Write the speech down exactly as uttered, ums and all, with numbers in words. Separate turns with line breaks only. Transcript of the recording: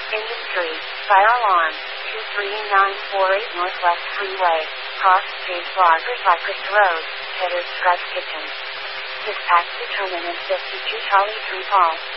Industry, fire alarm, two three nine four eight Northwest Highway, Cross Street, Bloggers Cypress Road, Headers Scratch Kitchen. Dispatch determinant fifty-two Charlie three Paul.